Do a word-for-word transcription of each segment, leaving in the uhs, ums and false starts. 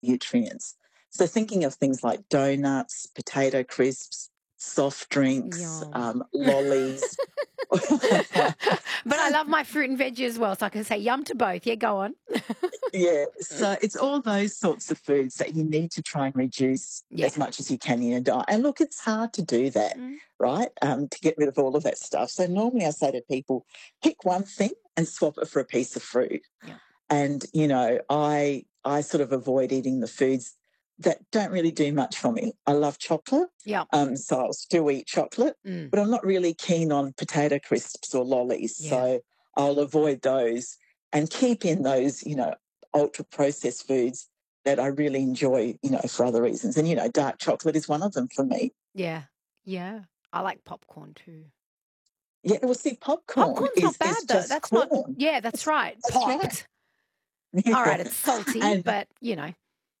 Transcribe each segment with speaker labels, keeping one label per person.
Speaker 1: nutrients. So thinking of things like donuts, potato crisps, soft drinks,
Speaker 2: Yum.
Speaker 1: um, lollies.
Speaker 2: But I love my fruit and veggie as well, so I can say yum to both. Yeah, go on.
Speaker 1: Yeah, so it's all those sorts of foods that you need to try and reduce
Speaker 2: Yeah.
Speaker 1: as much as you can in your diet. And look, it's hard to do that,
Speaker 2: Mm.
Speaker 1: right? Um, to get rid of all of that stuff. So normally I say to people, pick one thing and swap it for a piece of fruit.
Speaker 2: Yeah.
Speaker 1: And, you know, I I sort of avoid eating the foods that don't really do much for me. I love chocolate,
Speaker 2: Yeah.
Speaker 1: um, so I'll still eat chocolate,
Speaker 2: Mm.
Speaker 1: but I'm not really keen on potato crisps or lollies.
Speaker 2: Yeah.
Speaker 1: So I'll avoid those and keep in those, you know, ultra processed foods that I really enjoy, you know, for other reasons. And, you know, dark chocolate is one of them for me.
Speaker 2: Yeah. Yeah. I like popcorn too.
Speaker 1: Yeah, well, see, popcorn
Speaker 2: Popcorn's not
Speaker 1: is
Speaker 2: bad
Speaker 1: is
Speaker 2: though.
Speaker 1: just
Speaker 2: That's not.
Speaker 1: corn.
Speaker 2: Yeah, that's
Speaker 1: That's,
Speaker 2: right.
Speaker 1: that's right.
Speaker 2: Popped.
Speaker 1: Yeah.
Speaker 2: All right, it's salty,
Speaker 1: And
Speaker 2: but you know.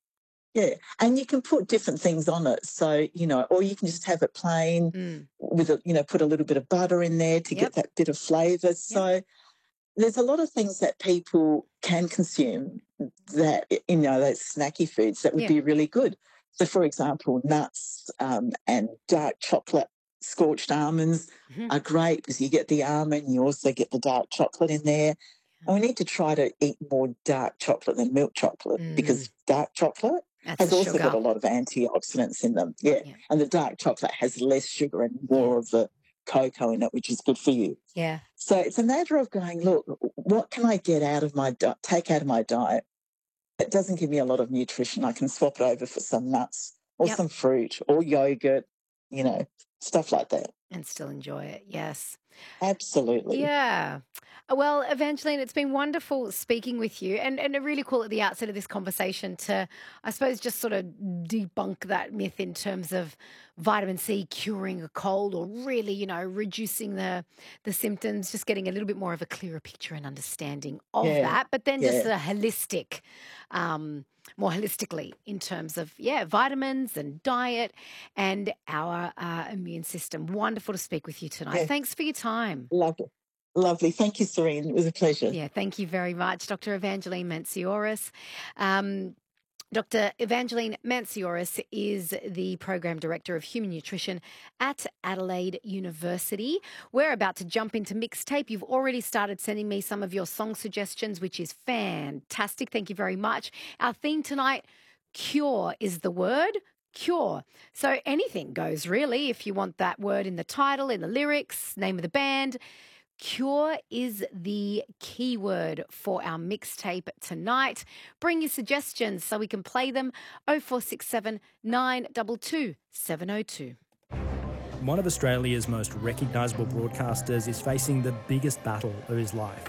Speaker 1: yeah, and you can put different things on it. So, you know, or you can just have it plain
Speaker 2: Mm.
Speaker 1: with, a, you know, put a little bit of butter in there to
Speaker 2: Yep.
Speaker 1: get that bit of flavour.
Speaker 2: Yep.
Speaker 1: So there's a lot of things that people can consume that, you know, those snacky foods that would
Speaker 2: Yeah.
Speaker 1: be really good. So, for example, nuts um, and dark chocolate, scorched almonds
Speaker 2: Mhm.
Speaker 1: are great because you get the almond, you also get the dark chocolate in there. And we need to try to eat more dark chocolate than milk chocolate
Speaker 2: Mm.
Speaker 1: because dark chocolate
Speaker 2: That's
Speaker 1: has
Speaker 2: the
Speaker 1: also got
Speaker 2: sugar.
Speaker 1: a lot of antioxidants in them. Yeah.
Speaker 2: Yeah.
Speaker 1: And the dark chocolate has less sugar and
Speaker 2: Yeah.
Speaker 1: more of the cocoa in it, which is good for you.
Speaker 2: Yeah.
Speaker 1: So it's a matter of going, look, what can I get out of my diet, take out of my diet that doesn't give me a lot of nutrition? I can swap it over for some nuts or
Speaker 2: Yep.
Speaker 1: some fruit or yogurt, you know, stuff like that.
Speaker 2: And still enjoy it. Yes.
Speaker 1: Absolutely.
Speaker 2: Yeah. Uh, Well, Evangeline, it's been wonderful speaking with you, and and really cool at the outset of this conversation to, I suppose, just sort of debunk that myth in terms of vitamin C curing a cold or really, you know, reducing the the symptoms, just getting a little bit more of a clearer picture and understanding of
Speaker 1: Yeah.
Speaker 2: that, but then just
Speaker 1: Yeah.
Speaker 2: a holistic, um, more holistically in terms of, yeah, vitamins and diet and our uh, immune system. Wonderful to speak with you tonight.
Speaker 1: Yeah.
Speaker 2: Thanks for your time.
Speaker 1: Lovely. Lovely. Thank you, Serene. It was a pleasure.
Speaker 2: Yeah, thank you very much, Doctor Evangeline Mancioris. Um, Doctor Evangeline Mancioris is the Program Director of Human Nutrition at Adelaide University. We're about to jump into Mixtape. You've already started sending me some of your song suggestions, which is fantastic. Thank you very much. Our theme tonight, cure, is the word. Cure. So anything goes, really, if you want that word in the title, in the lyrics, name of the band. Cure is the keyword for our mixtape tonight. Bring your suggestions so we can play them. oh four six seven, nine two two, seven oh two.
Speaker 3: One of Australia's most recognisable broadcasters is facing the biggest battle of his life.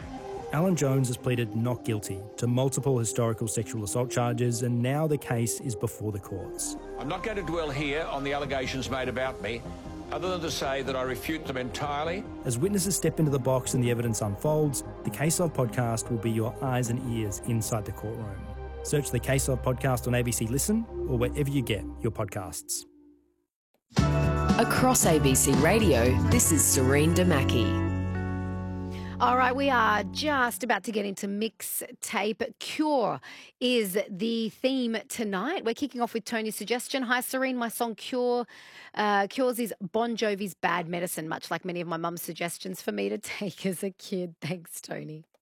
Speaker 3: Alan Jones has pleaded not guilty to multiple historical sexual assault charges, and now the case is before the courts.
Speaker 4: I'm not going to dwell here on the allegations made about me, other than to say that I refute them entirely.
Speaker 3: As witnesses step into the box and the evidence unfolds, the Case Of podcast will be your eyes and ears inside the courtroom. Search the Case Of podcast on A B C Listen or wherever you get your podcasts.
Speaker 5: Across A B C Radio, this is Serene Damaki.
Speaker 2: All right, we are just about to get into Mixtape. Cure is the theme tonight. We're kicking off with Tony's suggestion. Hi, Serene. My song Cure, uh, Cures is Bon Jovi's Bad Medicine, much like many of my mum's suggestions for me to take as a kid. Thanks, Tony.